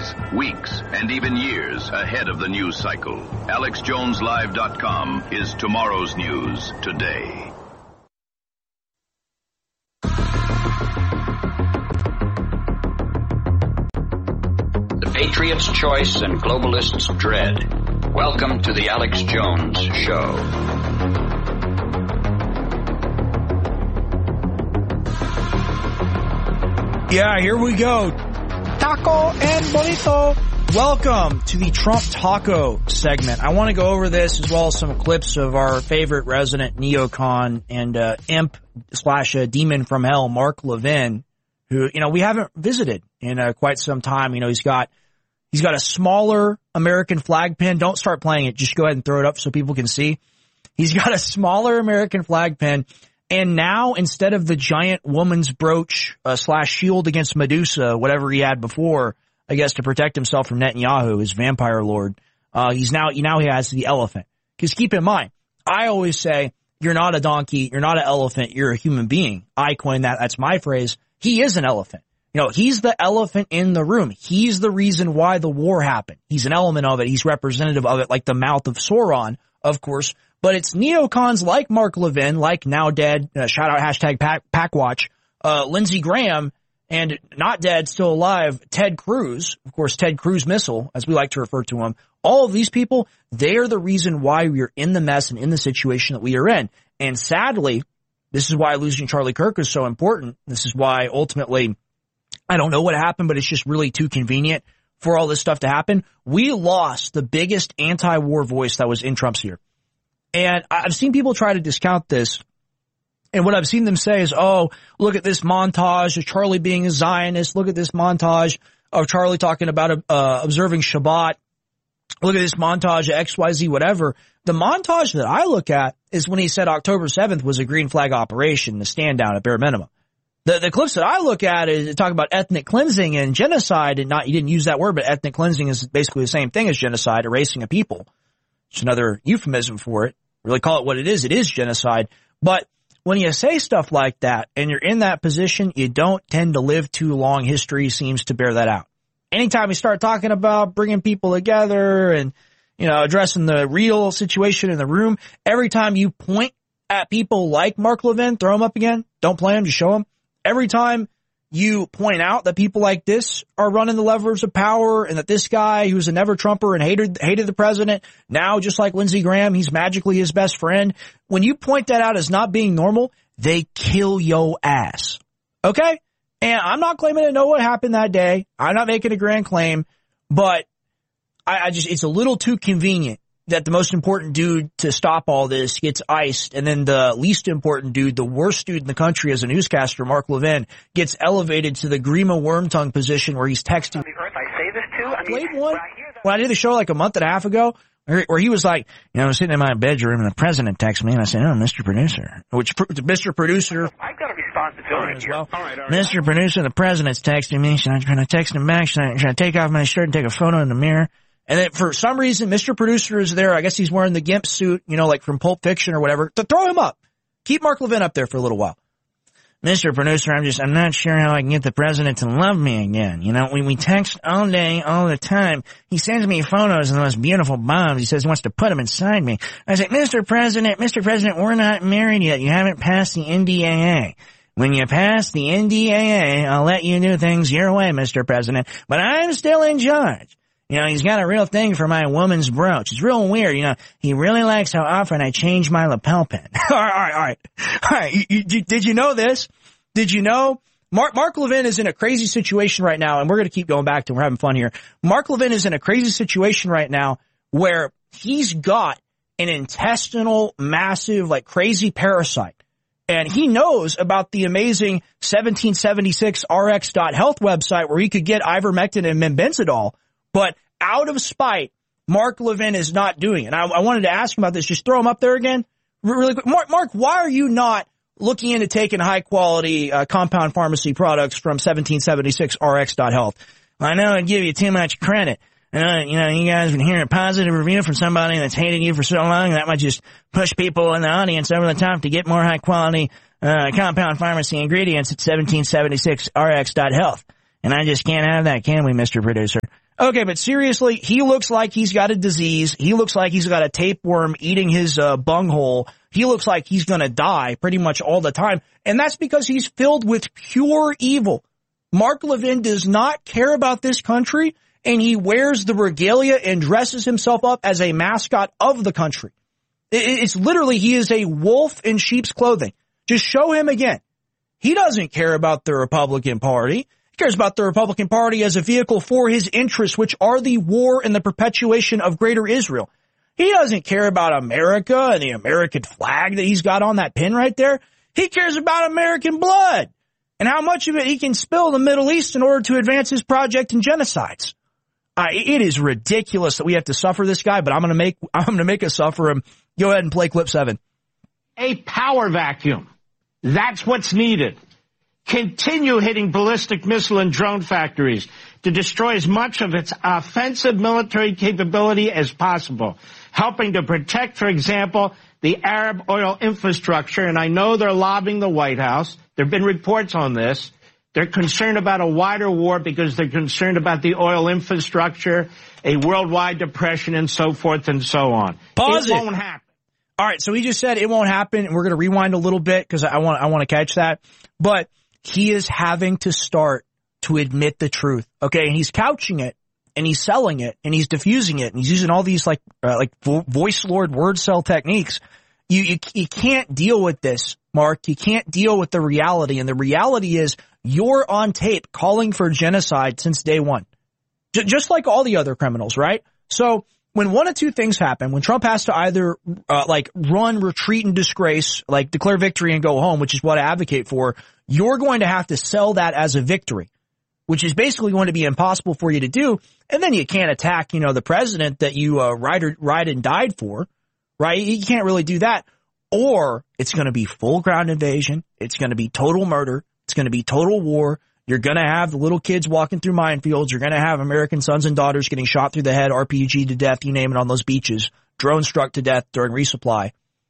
days, weeks, and even years ahead of the news cycle. AlexJonesLive.com is tomorrow's news today. The Patriots' choice and globalists' dread. Welcome to the Alex Jones Show. Yeah, here we go. Taco and Bonito. Welcome to the Trump Taco segment. I want to go over this as well as some clips of our favorite resident neocon and imp / demon from hell, Mark Levin, who, we haven't visited in quite some time. He's got a smaller American flag pin. Don't start playing it. Just go ahead and throw it up so people can see. He's got a smaller American flag pin. And now, instead of the giant woman's brooch / shield against Medusa, whatever he had before, I guess to protect himself from Netanyahu, his vampire lord, he has the elephant. Because keep in mind, I always say, you're not a donkey, you're not an elephant, you're a human being. I coined that. That's my phrase. He is an elephant. He's the elephant in the room. He's the reason why the war happened. He's an element of it. He's representative of it, like the mouth of Sauron, of course. But it's neocons like Mark Levin, like now dead, shout out hashtag Packwatch, Lindsey Graham, and not dead, still alive, Ted Cruz, of course, Ted Cruz Missile, as we like to refer to him. All of these people, they are the reason why we are in the mess and in the situation that we are in. And sadly, this is why losing Charlie Kirk is so important. This is why ultimately, I don't know what happened, but it's just really too convenient for all this stuff to happen. We lost the biggest anti-war voice that was in Trump's ear. And I've seen people try to discount this. And what I've seen them say is, oh, look at this montage of Charlie being a Zionist. Look at this montage of Charlie talking about observing Shabbat. Look at this montage of XYZ, whatever. The montage that I look at is when he said October 7th was a green flag operation, the stand down at bare minimum. The clips that I look at is talk about ethnic cleansing and genocide, and he didn't use that word, but ethnic cleansing is basically the same thing as genocide, erasing a people. It's another euphemism for it. Really call it what it is genocide. But when you say stuff like that and you're in that position, you don't tend to live too long. History seems to bear that out. Anytime you start talking about bringing people together and, addressing the real situation in the room, every time you point at people like Mark Levin, throw them up again. Don't play them, just show them. Every time you point out that people like this are running the levers of power and that this guy who's a never Trumper and hated the president, now just like Lindsey Graham, he's magically his best friend. When you point that out as not being normal, they kill your ass. Okay? And I'm not claiming to know what happened that day. I'm not making a grand claim, but it's a little too convenient that the most important dude to stop all this gets iced, and then the least important dude, the worst dude in the country as a newscaster, Mark Levin, gets elevated to the Grima Wormtongue position where he's texting. On the earth I say this to? I played one when I did the show like a month and a half ago, where he was like, I was sitting in my bedroom and the president texted me and I said, oh, Mr. Producer, which Mr. Producer. I've got a responsibility as well. All right. Mr. Producer, the president's texting me. Should I text him back? Should I take off my shirt and take a photo in the mirror? And then for some reason, Mr. Producer is there. I guess he's wearing the GIMP suit, like from Pulp Fiction or whatever, to throw him up. Keep Mark Levin up there for a little while. Mr. Producer, I'm not sure how I can get the president to love me again. We text all day, all the time. He sends me photos of those beautiful bombs. He says he wants to put them inside me. I say, Mr. President, we're not married yet. You haven't passed the NDAA. When you pass the NDAA, I'll let you do things your way, Mr. President. But I'm still in charge. He's got a real thing for my woman's brooch. It's real weird. He really likes how often I change my lapel pin. All right. Did you know this? Did you know? Mark Levin is in a crazy situation right now, and we're going to keep going back to, we're having fun here. Mark Levin is in a crazy situation right now where he's got an intestinal, massive, crazy parasite. And he knows about the amazing 1776rx.health website where he could get ivermectin and membenzidol. But out of spite, Mark Levin is not doing it. I wanted to ask him about this. Just throw him up there again. Really quick. Mark, why are you not looking into taking high-quality compound pharmacy products from 1776rx.health? I know I'd give you too much credit. You guys been hearing a positive review from somebody that's hated you for so long. That might just push people in the audience over the top to get more high-quality compound pharmacy ingredients at 1776rx.health. And I just can't have that, can we, Mr. Producer? Okay, but seriously, he looks like he's got a disease. He looks like he's got a tapeworm eating his bunghole. He looks like he's going to die pretty much all the time. And that's because he's filled with pure evil. Mark Levin does not care about this country, and he wears the regalia and dresses himself up as a mascot of the country. It's literally, he is a wolf in sheep's clothing. Just show him again. He doesn't care about the Republican Party. He cares about the Republican Party as a vehicle for his interests, which are the war and the perpetuation of Greater Israel. He doesn't care about America and the American flag that he's got on that pin right there. He cares about American blood and how much of it he can spill in the Middle East in order to advance his project in genocides. It is ridiculous that we have to suffer this guy, but I'm going to make us suffer him. Go ahead and play clip 7. A power vacuum. That's what's needed. Continue hitting ballistic missile and drone factories to destroy as much of its offensive military capability as possible, helping to protect, for example, the Arab oil infrastructure. And I know they're lobbying the White House. There have been reports on this. They're concerned about a wider war because they're concerned about the oil infrastructure, a worldwide depression, and so forth and so on. Pause it. It won't happen. All right, so he just said it won't happen. We're going to rewind a little bit because I want to catch that. But he is having to start to admit the truth, okay? And he's couching it, and he's selling it, and he's diffusing it, and he's using all these like voice lord word cell techniques. You can't deal with this, Mark. You can't deal with the reality, and the reality is you're on tape calling for genocide since day one, just like all the other criminals, right? So when one of two things happen, when Trump has to either run, retreat, and disgrace, like declare victory and go home, which is what I advocate for, you're going to have to sell that as a victory, which is basically going to be impossible for you to do. And then you can't attack, the president that you ride and died for, right? You can't really do that. Or it's going to be full ground invasion. It's going to be total murder. It's going to be total war. You're going to have the little kids walking through minefields. You're going to have American sons and daughters getting shot through the head, RPG to death, you name it, on those beaches, drone struck to death during resupply.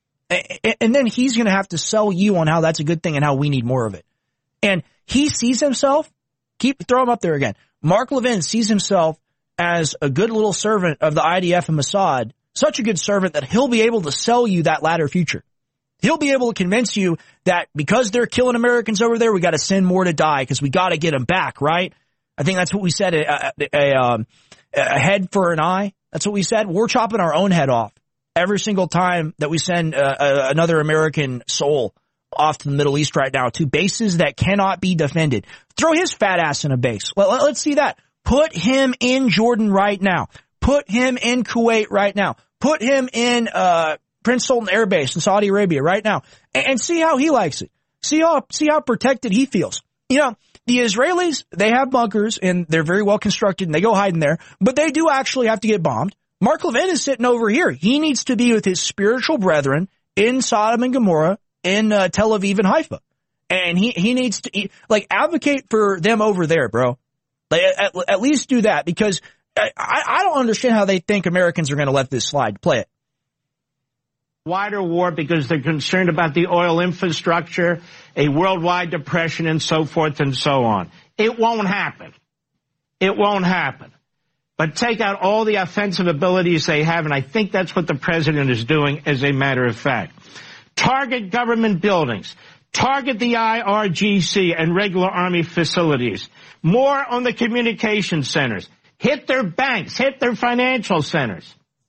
And then he's going to have to sell you on how that's a good thing and how we need more of it. And he sees himself, throw him up there again. Mark Levin sees himself as a good little servant of the IDF and Mossad, such a good servant that he'll be able to sell you that latter future. He'll be able to convince you that because they're killing Americans over there, we got to send more to die because we got to get them back, right? I think that's what we said, a head for an eye. That's what we said. We're chopping our own head off every single time that we send another American soul off to the Middle East right now to bases that cannot be defended. Throw his fat ass in a base. Let's see that. Put him in Jordan right now. Put him in Kuwait right now. Put him in Prince Sultan Air Base in Saudi Arabia right now, and see how he likes it. See how protected he feels. The Israelis, they have bunkers and they're very well constructed and they go hide in there, but they do actually have to get bombed. Mark Levin is sitting over here. He needs to be with his spiritual brethren in Sodom and Gomorrah, in Tel Aviv and Haifa. And he needs to advocate for them over there, bro. At least do that, because I don't understand how they think Americans are going to let this slide. Play it. Wider war because they're concerned about the oil infrastructure, a worldwide depression, and so forth and so on. It won't happen. It won't happen. But take out all the offensive abilities they have, and I think that's what the president is doing, as a matter of fact. Target government buildings. Target the IRGC and regular Army facilities. More on the communication centers. Hit their banks. Hit their financial centers.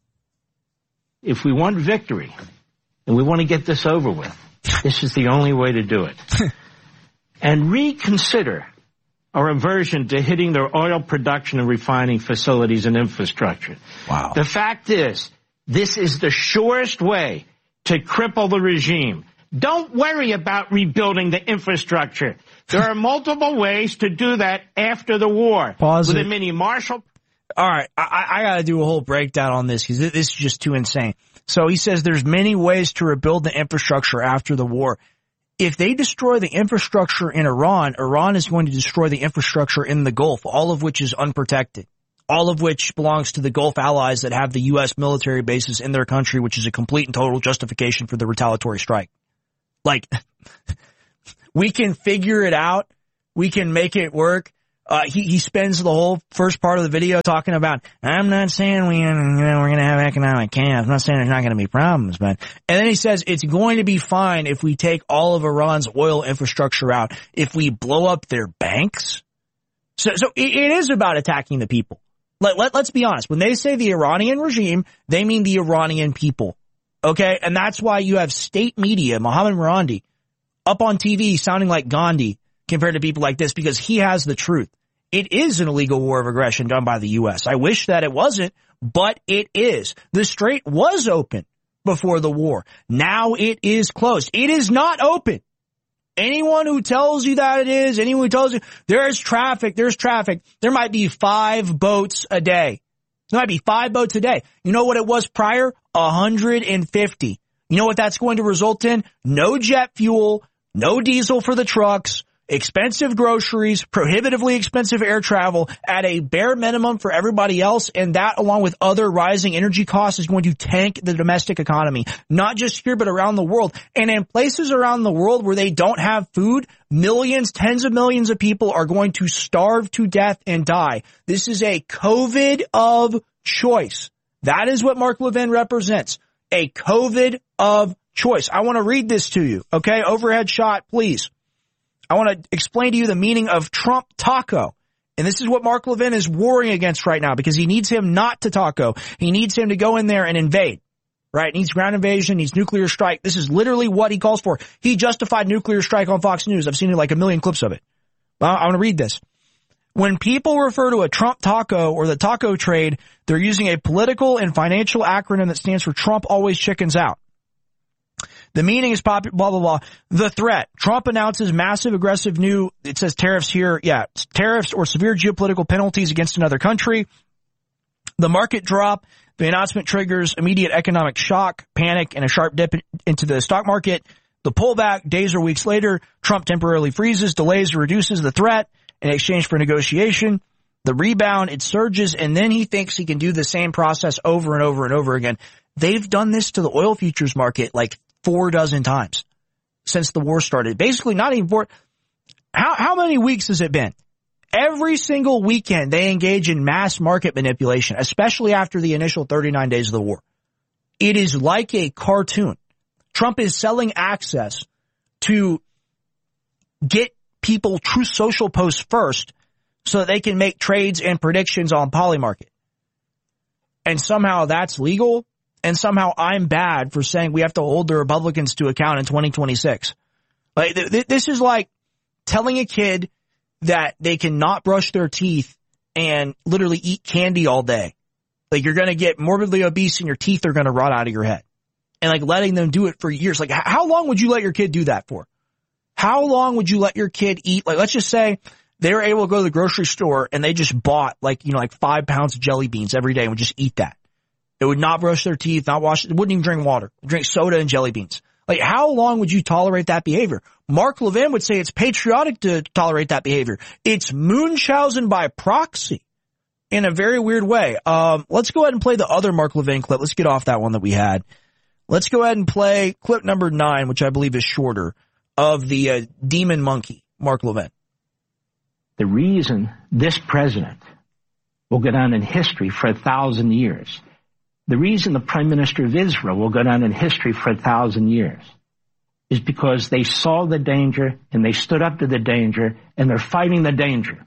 If we want victory, and we want to get this over with, this is the only way to do it. And reconsider our aversion to hitting their oil production and refining facilities and infrastructure. Wow. The fact is, this is the surest way to cripple the regime. Don't worry about rebuilding the infrastructure. There are multiple ways to do that after the war. Pause with it. a mini Marshall. All right, I got to do a whole breakdown on this because this is just too insane. So he says there's many ways to rebuild the infrastructure after the war. If they destroy the infrastructure in Iran, Iran is going to destroy the infrastructure in the Gulf, all of which is unprotected, all of which belongs to the Gulf allies that have the U.S. military bases in their country, which is a complete and total justification for the retaliatory strike. We can figure it out. We can make it work. He spends the whole first part of the video talking about, I'm not saying we're going to have economic chaos. I'm not saying there's not going to be problems, but, and then he says it's going to be fine if we take all of Iran's oil infrastructure out, if we blow up their banks. So it is about attacking the people. Let's be honest. When they say the Iranian regime, they mean the Iranian people. Okay. And that's why you have state media, Mohammad Marandi, up on TV sounding like Gandhi compared to people like this, because he has the truth. It is an illegal war of aggression done by the U.S. I wish that it wasn't, but it is. The Strait was open before the war. Now it is closed. It is not open. Anyone who tells you that it is, anyone who tells you there's traffic, there might be 5 boats a day. There might be 5 boats a day. You know what it was prior? 150. You know what that's going to result in? No jet fuel, no diesel for the trucks, expensive groceries, prohibitively expensive air travel at a bare minimum for everybody else. And that, along with other rising energy costs, is going to tank the domestic economy, not just here, but around the world. And in places around the world where they don't have food, millions, tens of millions of people are going to starve to death and die. This is a COVID of choice. That is what Mark Levin represents. A COVID of choice. I want to read this to you. Okay. Overhead shot, please. I want to explain to you the meaning of Trump taco. And this is what Mark Levin is warring against right now, because he needs him not to taco. He needs him to go in there and invade, right? Needs ground invasion, needs nuclear strike. This is literally what he calls for. He justified nuclear strike on Fox News. I've seen like a million clips of it. I want to read this. When people refer to a Trump taco or the taco trade, they're using a political and financial acronym that stands for Trump always chickens out. The meaning is blah, blah, blah. The threat. Trump announces massive, aggressive new, it says tariffs here. Yeah, tariffs or severe geopolitical penalties against another country. The market drop. The announcement triggers immediate economic shock, panic, and a sharp dip into the stock market. The pullback, days or weeks later, Trump temporarily freezes, delays, or reduces the threat in exchange for negotiation. The rebound, it surges, and then he thinks he can do the same process over and over and over again. They've done this to the oil futures market like 4 dozen times since the war started. Basically, not even 4. How many weeks has it been? Every single weekend, they engage in mass market manipulation, especially after the initial 39 days of the war. It is like a cartoon. Trump is selling access to get people Truth Social posts first so that they can make trades and predictions on Polymarket. And somehow that's legal. And somehow I'm bad for saying we have to hold the Republicans to account in 2026. Like, this is like telling a kid that they cannot brush their teeth and literally eat candy all day. Like, you're going to get morbidly obese and your teeth are going to rot out of your head. And like letting them do it for years. Like, how long would you let your kid do that for? How long would you let your kid eat? Like, let's just say they were able to go to the grocery store and they just bought like 5 pounds of jelly beans every day and would just eat that. They would not brush their teeth, not wash, wouldn't even drink water, drink soda and jelly beans. Like, how long would you tolerate that behavior? Mark Levin would say it's patriotic to tolerate that behavior. It's Munchausen by proxy in a very weird way. Let's go ahead and play the other Mark Levin clip. Let's get off that one that we had. Let's go ahead and play clip number 9, which I believe is shorter, of the demon monkey, Mark Levin. The reason this president will go down in history for 1,000 years, the reason the Prime Minister of Israel will go down in history for 1,000 years is because they saw the danger and they stood up to the danger and they're fighting the danger.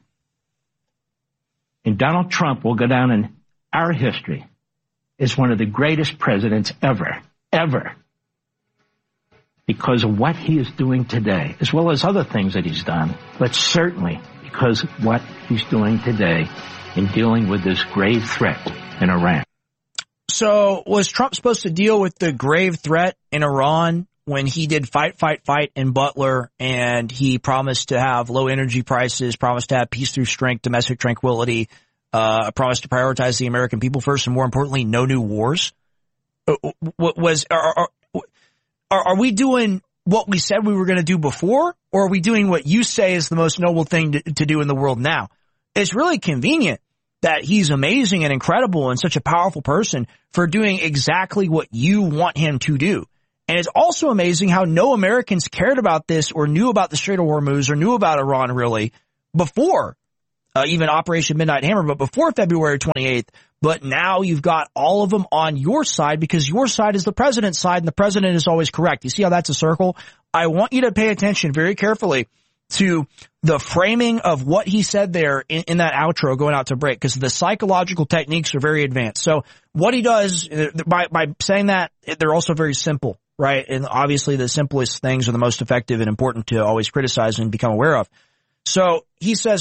And Donald Trump will go down in our history as one of the greatest presidents ever, because of what he is doing today, as well as other things that he's done, but certainly because of what he's doing today in dealing with this grave threat in Iran. So was Trump supposed to deal with the grave threat in Iran when he did fight in Butler, and he promised to have low energy prices, promised to have peace through strength, domestic tranquility, promised to prioritize the American people first, and more importantly, no new wars? Are we doing what we said we were going to do before, or are we doing what you say is the most noble thing to do in the world now? It's really convenient that he's amazing and incredible and such a powerful person for doing exactly what you want him to do. And it's also amazing how no Americans cared about this or knew about the Strait of Hormuz or knew about Iran really before even Operation Midnight Hammer, but before February 28th. But now you've got all of them on your side because your side is the president's side and the president is always correct. You see how that's a circle? I want you to pay attention very carefully to the framing of what he said there in that outro going out to break, because the psychological techniques are very advanced. So what he does by saying that, they're also very simple, right? And obviously the simplest things are the most effective and important to always criticize and become aware of. So he says,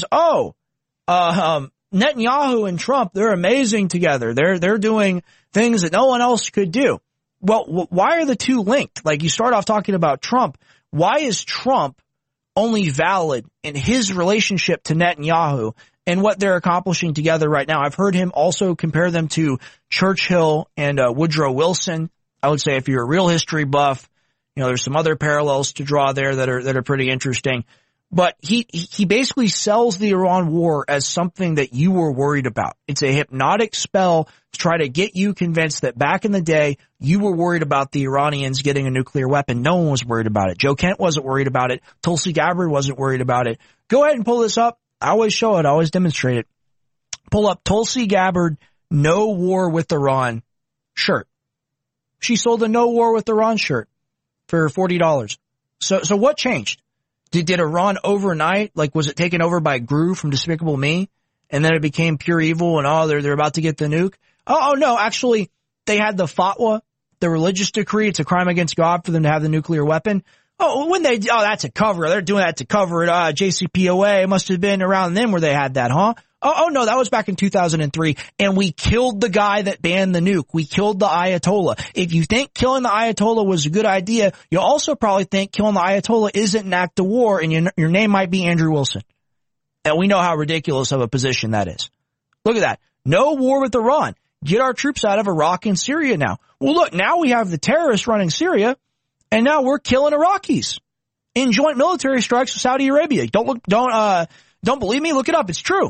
Netanyahu and Trump, they're amazing together. They're doing things that no one else could do. Well, why are the two linked? Like, you start off talking about Trump. Why is Trump only valid in his relationship to Netanyahu and what they're accomplishing together right now? I've heard him also compare them to Churchill and Woodrow Wilson. I would say if you're a real history buff, there's some other parallels to draw there that are pretty interesting. But he basically sells the Iran war as something that you were worried about. It's a hypnotic spell to try to get you convinced that back in the day, you were worried about the Iranians getting a nuclear weapon. No one was worried about it. Joe Kent wasn't worried about it. Tulsi Gabbard wasn't worried about it. Go ahead and pull this up. I always show it. I always demonstrate it. Pull up Tulsi Gabbard, no war with Iran shirt. She sold a no war with Iran shirt for $40. So what changed? Did Iran overnight, was it taken over by Gru from Despicable Me? And then it became pure evil and they're about to get the nuke? Oh no, actually, they had the fatwa, the religious decree. It's a crime against God for them to have the nuclear weapon. That's a cover. They're doing that to cover it. JCPOA must have been around then where they had that, huh? Oh no, that was back in 2003. And we killed the guy that banned the nuke. We killed the Ayatollah. If you think killing the Ayatollah was a good idea, you'll also probably think killing the Ayatollah isn't an act of war and your name might be Andrew Wilson. And we know how ridiculous of a position that is. Look at that. No war with Iran. Get our troops out of Iraq and Syria now. Well, look, now we have the terrorists running Syria and now we're killing Iraqis in joint military strikes with Saudi Arabia. Don't believe me? Look it up. It's true.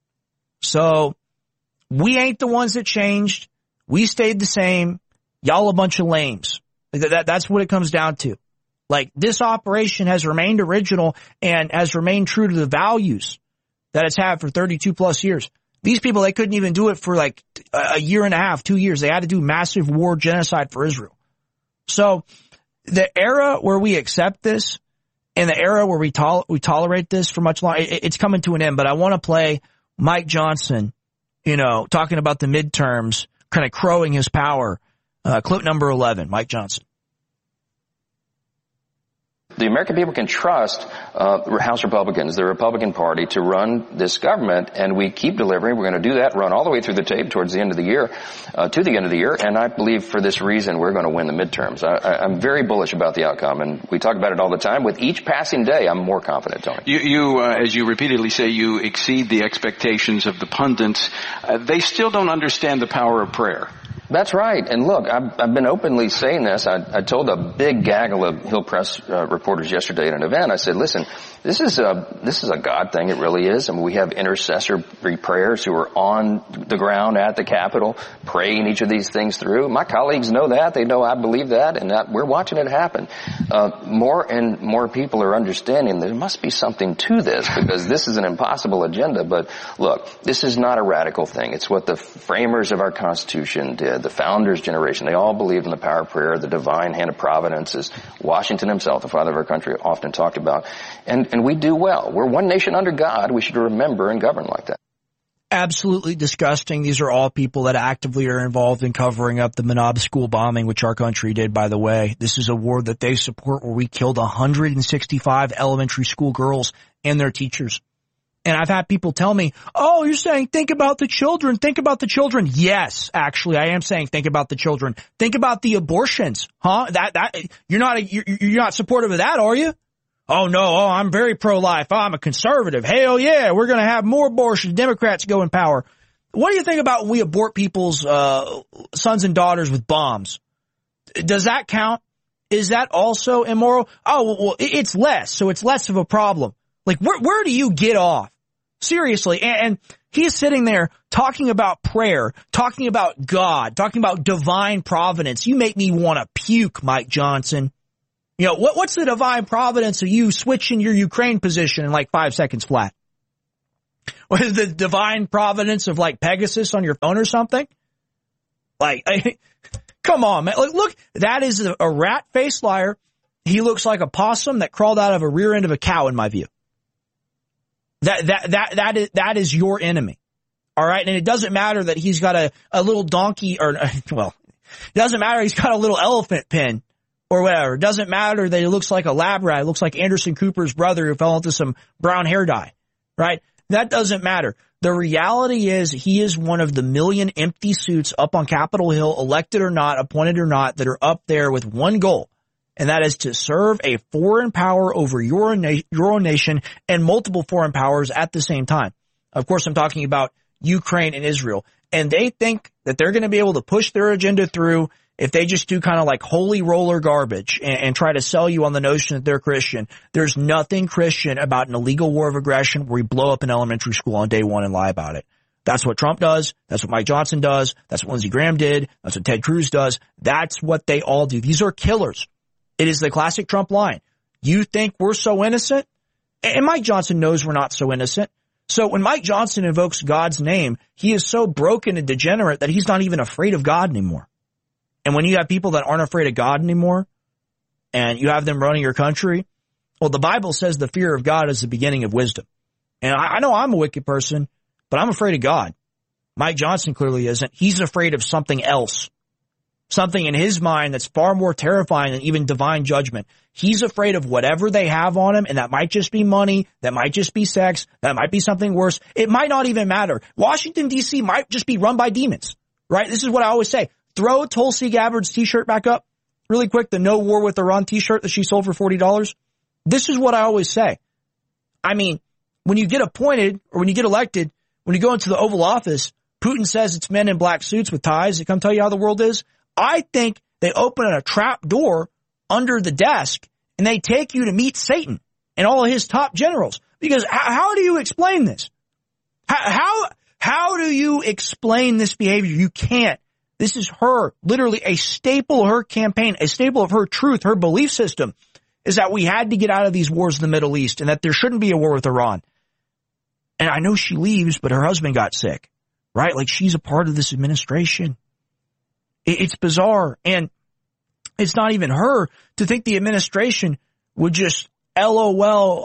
So we ain't the ones that changed. We stayed the same. Y'all a bunch of lames. That's what it comes down to. This operation has remained original and has remained true to the values that it's had for 32 plus years. These people, they couldn't even do it for a year and a half, 2 years. They had to do massive war genocide for Israel. So the era where we accept this and the era where we tolerate this for much longer, it's coming to an end. But I want to play Mike Johnson, talking about the midterms, kind of crowing his power. Clip number 11, Mike Johnson. The American people can trust House Republicans, the Republican Party, to run this government, and we keep delivering. We're going to do that, run all the way through the tape towards the end of the year, to the end of the year, and I believe for this reason we're going to win the midterms. I'm very bullish about the outcome, and we talk about it all the time. With each passing day, I'm more confident, Tony. You as you repeatedly say, you exceed the expectations of the pundits. They still don't understand the power of prayer. That's right. And look, I've been openly saying this. I told a big gaggle of Hill Press reporters yesterday at an event. I said, listen, this is a God thing. It really is. I mean, we have intercessory prayers who are on the ground at the Capitol praying each of these things through. My colleagues know that. They know I believe that, and that we're watching it happen. More and more people are understanding there must be something to this, because this is an impossible agenda. But look, this is not a radical thing. It's what the framers of our Constitution did. The founders' generation, they all believed in the power of prayer, the divine hand of providence, as Washington himself, the father of our country, often talked about. And we do well. We're one nation under God. We should remember and govern like that. Absolutely disgusting. These are all people that actively are involved in covering up the Manab school bombing, which our country did, by the way. This is a war that they support where we killed 165 elementary school girls and their teachers. And I've had people tell me, oh, you're saying think about the children, think about the children. Yes, actually, I am saying think about the children. Think about the abortions, huh? You're not supportive of that, are you? Oh, no, I'm very pro-life. I'm a conservative. Hell yeah, we're going to have more abortions. Democrats go in power. What do you think about when we abort people's sons and daughters with bombs? Does that count? Is that also immoral? Oh, well, it's less, so it's less of a problem. Where do you get off? Seriously, and he's sitting there talking about prayer, talking about God, talking about divine providence. You make me want to puke, Mike Johnson. What's the divine providence of you switching your Ukraine position in 5 seconds flat? Was the divine providence of like Pegasus on your phone or something? Like, come on, man. Look, that is a rat-faced liar. He looks like a possum that crawled out of a rear end of a cow, in my view. That is your enemy. All right. And it doesn't matter that he's got a little donkey it doesn't matter. He's got a little elephant pin or whatever. It doesn't matter that he looks like a lab rat. It looks like Anderson Cooper's brother who fell into some brown hair dye, right? That doesn't matter. The reality is he is one of the million empty suits up on Capitol Hill, elected or not, appointed or not, that are up there with one goal. And that is to serve a foreign power over your own nation and multiple foreign powers at the same time. Of course, I'm talking about Ukraine and Israel. And they think that they're going to be able to push their agenda through if they just do kind of like holy roller garbage and try to sell you on the notion that they're Christian. There's nothing Christian about an illegal war of aggression where we blow up an elementary school on day one and lie about it. That's what Trump does. That's what Mike Johnson does. That's what Lindsey Graham did. That's what Ted Cruz does. That's what they all do. These are killers. It is the classic Trump line. You think we're so innocent? And Mike Johnson knows we're not so innocent. So when Mike Johnson invokes God's name, he is so broken and degenerate that he's not even afraid of God anymore. And when you have people that aren't afraid of God anymore and you have them running your country, well, the Bible says the fear of God is the beginning of wisdom. And I know I'm a wicked person, but I'm afraid of God. Mike Johnson clearly isn't. He's afraid of something else. Something in his mind that's far more terrifying than even divine judgment. He's afraid of whatever they have on him, and that might just be money, that might just be sex, that might be something worse. It might not even matter. Washington, D.C. might just be run by demons, right? This is what I always say. Throw Tulsi Gabbard's t-shirt back up really quick, the No War with Iran t-shirt that she sold for $40. This is what I always say. I mean, when you get appointed or when you get elected, when you go into the Oval Office, Putin says it's men in black suits with ties that come tell you how the world is. I think they open a trap door under the desk and they take you to meet Satan and all of his top generals. Because how do you explain this? How do you explain this behavior? You can't. This is her, literally a staple of her campaign, a staple of her truth, her belief system is that we had to get out of these wars in the Middle East and that there shouldn't be a war with Iran. And I know she leaves, but her husband got sick, right? Like she's a part of this administration. It's bizarre. And it's not even her to think the administration would just LOL,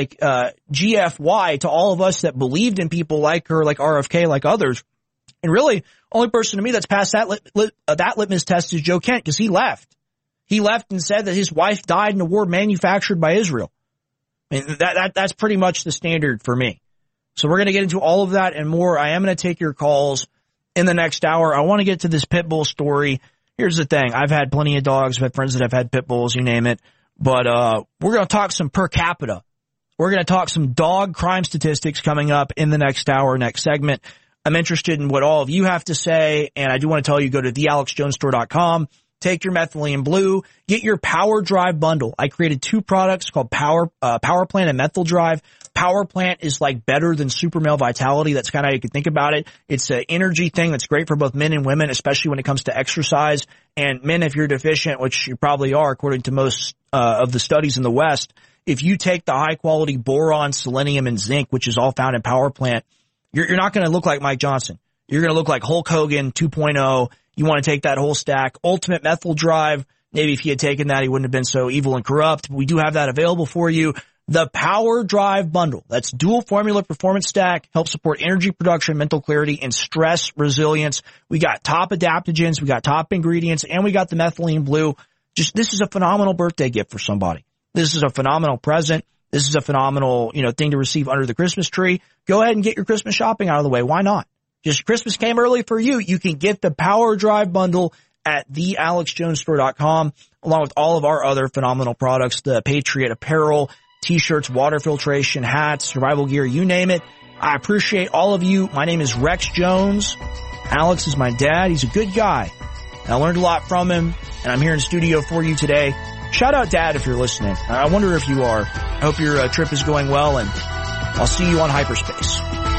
GFY to all of us that believed in people like her, like RFK, like others. And really, only person to me that's passed that litmus test is Joe Kent, because he left. He left and said that his wife died in a war manufactured by Israel. I mean, that's pretty much the standard for me. So we're going to get into all of that and more. I am going to take your calls in the next hour. I want to get to this pit bull story. Here's the thing. I've had plenty of dogs. I've had friends that have had pit bulls, you name it. But we're going to talk some per capita. We're going to talk some dog crime statistics coming up in the next hour, next segment. I'm interested in what all of you have to say, and I do want to tell you, go to thealexjonesstore.com, take your methylene blue, get your Power Drive bundle. I created two products called Power Plant and Methyl Drive. Power Plant is like better than Super Male Vitality. That's kind of how you can think about it. It's an energy thing that's great for both men and women, especially when it comes to exercise. And men, if you're deficient, which you probably are, according to most of the studies in the West, if you take the high quality boron, selenium, and zinc, which is all found in Power Plant, you're not going to look like Mike Johnson. You're going to look like Hulk Hogan 2.0. You want to take that whole stack. Ultimate Methyl Drive. Maybe if he had taken that, he wouldn't have been so evil and corrupt. We do have that available for you. The Power Drive bundle. That's dual formula performance stack. Helps support energy production, mental clarity, and stress resilience. We got top adaptogens. We got top ingredients, and we got the methylene blue. This is a phenomenal birthday gift for somebody. This is a phenomenal present. This is a phenomenal, thing to receive under the Christmas tree. Go ahead and get your Christmas shopping out of the way. Why not? Just Christmas came early for you. You can get the Power Drive bundle at thealexjonesstore.com, along with all of our other phenomenal products, the Patriot apparel, t-shirts, water filtration, hats, survival gear, you name it. I appreciate all of you. My name is Rex Jones. Alex is my dad. He's a good guy. I learned a lot from him, and I'm here in studio for you today. Shout out, Dad, if you're listening. I wonder if you are. I hope your trip is going well, and I'll see you on hyperspace.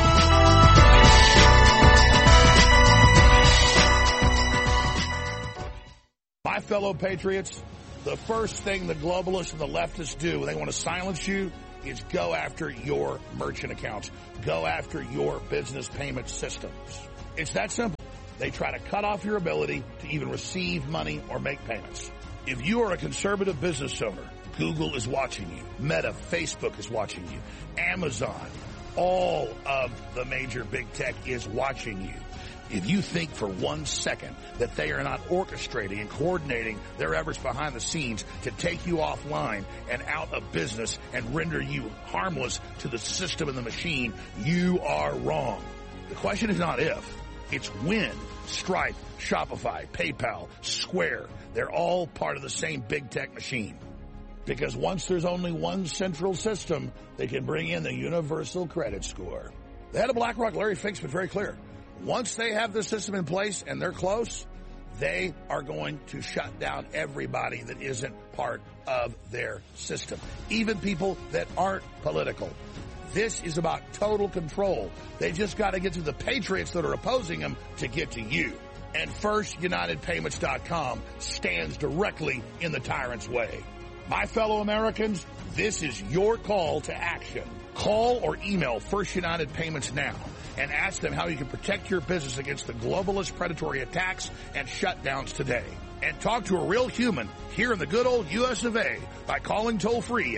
My fellow patriots, the first thing the globalists and the leftists do when they want to silence you is go after your merchant accounts. Go after your business payment systems. It's that simple. They try to cut off your ability to even receive money or make payments. If you are a conservative business owner, Google is watching you. Meta, Facebook is watching you. Amazon, all of the major big tech is watching you. If you think for 1 second that they are not orchestrating and coordinating their efforts behind the scenes to take you offline and out of business and render you harmless to the system and the machine, you are wrong. The question is not if, it's when. Stripe, Shopify, PayPal, Square, they're all part of the same big tech machine. Because once there's only one central system, they can bring in the universal credit score. The head of BlackRock, Larry Fink's been very clear. Once they have the system in place and they're close, they are going to shut down everybody that isn't part of their system, even people that aren't political. This is about total control. They just got to get to the patriots that are opposing them to get to you. And FirstUnitedPayments.com stands directly in the tyrant's way. My fellow Americans, this is your call to action. Call or email First United Payments now and ask them how you can protect your business against the globalist predatory attacks and shutdowns today. And talk to a real human here in the good old U.S. of A. by calling toll-free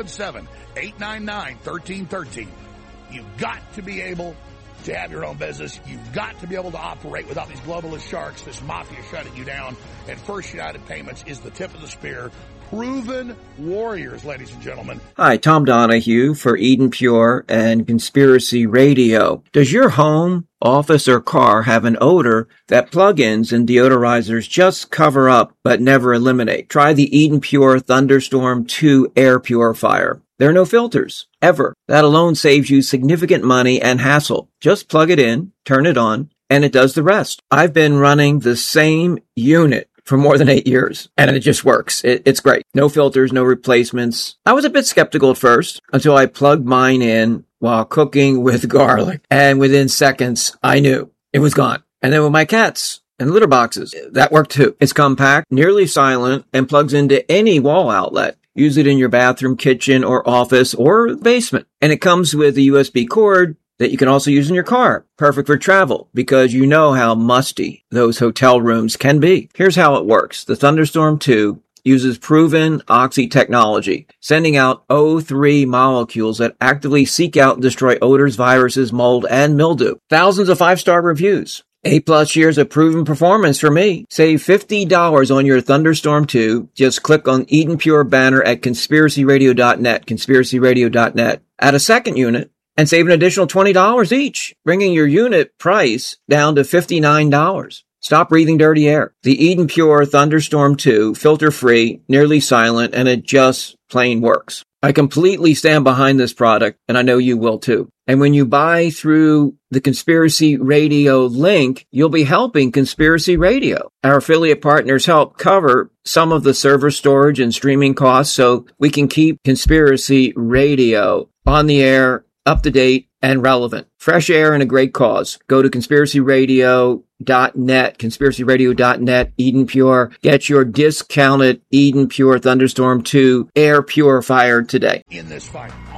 877-899-1313. You've got to be able to have your own business. You've got to be able to operate without these globalist sharks, this mafia shutting you down. And First United Payments is the tip of the spear. Proven warriors, ladies and gentlemen. Hi, Tom Donahue for Eden Pure and Conspiracy Radio. Does your home, office, or car have an odor that plugins and deodorizers just cover up but never eliminate? Try the Eden Pure Thunderstorm 2 air purifier. There are no filters, ever. That alone saves you significant money and hassle. Just plug it in, turn it on, and it does the rest. I've been running the same unit for more than 8 years, and it just works. It's great. No filters, no replacements. I was a bit skeptical at first until I plugged mine in while cooking with garlic, and within seconds, I knew it was gone. And then with my cats and litter boxes, that worked too. It's compact, nearly silent, and plugs into any wall outlet. Use it in your bathroom, kitchen, or office, or basement. And it comes with a USB cord that you can also use in your car. Perfect for travel, because you know how musty those hotel rooms can be. Here's how it works. The Thunderstorm 2 uses proven oxy technology, sending out O3 molecules that actively seek out and destroy odors, viruses, mold, and mildew. Thousands of 5-star reviews. 8+ years of proven performance for me. Save $50 on your Thunderstorm 2. Just click on Eden Pure banner at conspiracyradio.net, conspiracyradio.net. Add a second unit and save an additional $20 each, bringing your unit price down to $59. Stop breathing dirty air. The Eden Pure Thunderstorm 2, filter-free, nearly silent, and it just plain works. I completely stand behind this product, and I know you will too. And when you buy through the Conspiracy Radio link, you'll be helping Conspiracy Radio. Our affiliate partners help cover some of the server storage and streaming costs so we can keep Conspiracy Radio on the air, up to date, and relevant. Fresh air and a great cause. Go to conspiracyradio.net, conspiracyradio.net, Eden Pure. Get your discounted Eden Pure Thunderstorm 2 air purifier today. In this fight.